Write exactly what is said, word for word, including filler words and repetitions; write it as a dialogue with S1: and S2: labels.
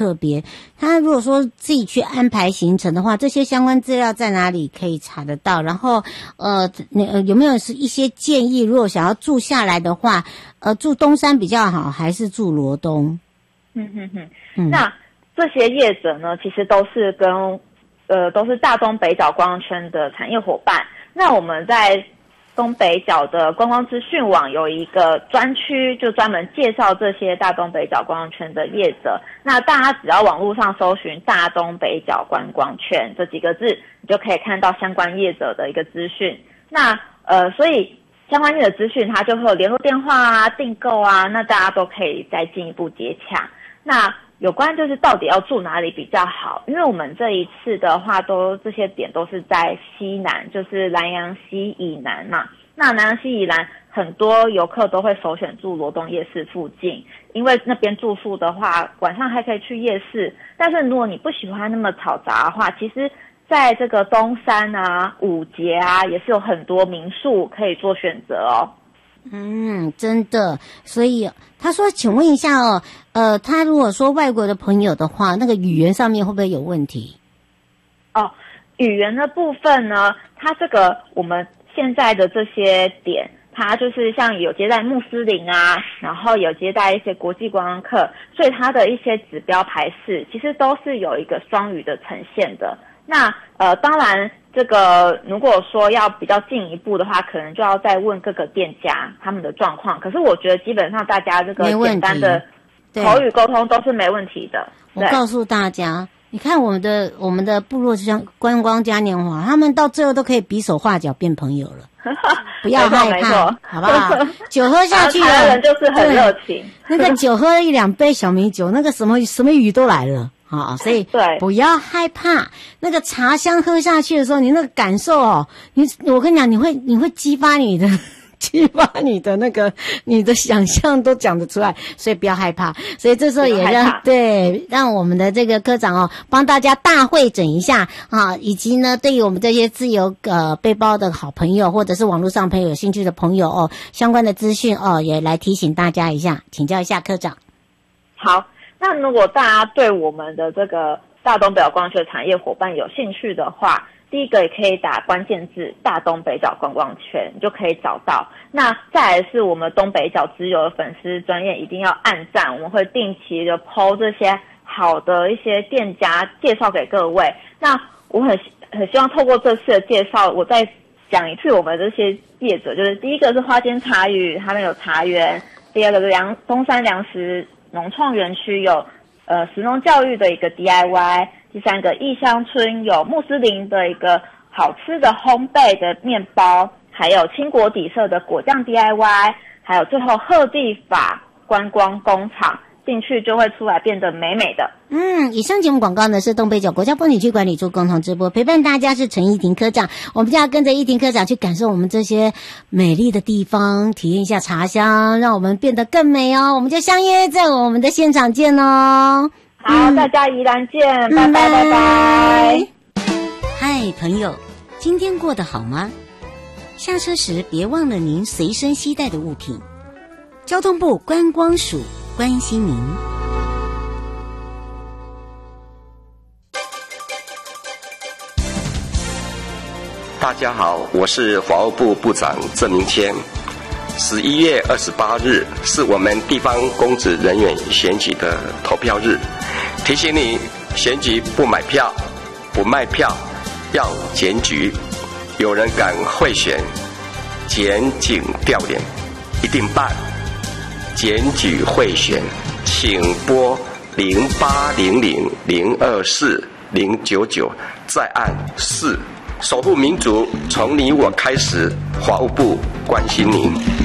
S1: 特别。他如果说自己去安排行程的话，这些相关资料在哪里可以查得到？然后呃，呃有没有是一些建议？如果想要住下来的话，呃，住东山比较好，还是住罗东？
S2: 嗯哼哼，嗯、那这些业者呢，其实都是跟呃都是大东北角观光圈的产业伙伴。那我们在东北角的观光资讯网有一个专区，就专门介绍这些大东北角观光圈的业者。那大家只要网络上搜寻大东北角观光圈这几个字，你就可以看到相关业者的一个资讯。那呃，所以相关业者资讯它就会有联络电话啊、订购啊，那大家都可以再进一步接洽。那有关就是到底要住哪里比较好，因为我们这一次的话都这些点都是在西南，就是南阳溪以南嘛。那南阳溪以南很多游客都会首选住罗东夜市附近，因为那边住宿的话晚上还可以去夜市。但是如果你不喜欢那么嘈杂的话，其实在这个东山啊、五节啊也是有很多民宿可以做选择哦。
S1: 嗯，真的。所以他说请问一下哦，呃他如果说外国的朋友的话，那个语言上面会不会有问题？
S2: 哦，语言的部分呢，它这个我们现在的这些点，它就是像有接待穆斯林啊，然后有接待一些国际观光客，所以它的一些指标排示其实都是有一个双语的呈现的。那呃，当然这个如果说要比较进一步的话，可能就要再问各个店家他们的状况。可是我觉得基本上大家这个简单的口语沟通都是没问题的。
S1: 我告诉大家，你看我们的我们的部落像观光嘉年华，他们到最后都可以比手画脚变朋友了。不要害怕，好不好？酒喝下去了，
S2: 台湾人就是很热情。
S1: 那个酒喝一两杯小米酒，那个什么什么鱼都来了。好，所以
S2: 对，
S1: 不要害怕。那个茶香喝下去的时候，你那个感受哦，你我跟你讲，你会你会激发你的激发你的那个你的想象都讲得出来，所以不要害怕。所以这时候也让对让我们的这个科长哦，帮大家大会诊一下啊，以及呢，对于我们这些自由呃背包的好朋友，或者是网络上朋友有兴趣的朋友哦，相关的资讯哦，也来提醒大家一下，请教一下科长。
S2: 好。那如果大家对我们的这个大东北角观光圈产业伙伴有兴趣的话，第一个也可以打关键字大东北角观光圈，你就可以找到。那再来是我们东北角之友的粉丝专页一定要按赞，我们会定期的 po 这些好的一些店家介绍给各位。那我很很希望透过这次的介绍，我再讲一次我们这些业者，就是第一个是花间茶语，他们有茶园；第二个是梁东山粮食农创园区有呃食农教育的一个 D I Y， 第三个义乡村有穆斯林的一个好吃的烘焙的面包，还有青果底色的果酱 D I Y， 还有最后鹤地法观光工厂，进去就会出来变得美美的。
S1: 嗯，以上节目广告呢是东北角国家风景区管理处共同直播，陪伴大家是陈依婷科长，我们就要跟着依婷科长去感受我们这些美丽的地方，体验一下茶香，让我们变得更美哦。我们就相约在我们的现场见哦。
S2: 好，嗯、大家宜兰见，
S1: 嗯、
S2: 拜拜拜拜。
S1: 嗨，朋友，今天过得好吗？下车时别忘了您随身携带的物品。交通部观光署关心您。
S3: 大家好，我是法务部部长郑明谦。十一月二十八日是我们地方公职人员选举的投票日，提醒你，选举不买票、不卖票，要检举。有人敢贿选，检警调研一定办。检举贿选，请拨零八零零零二四零九九，再按四。守护民主，从你我开始。法务部关心您。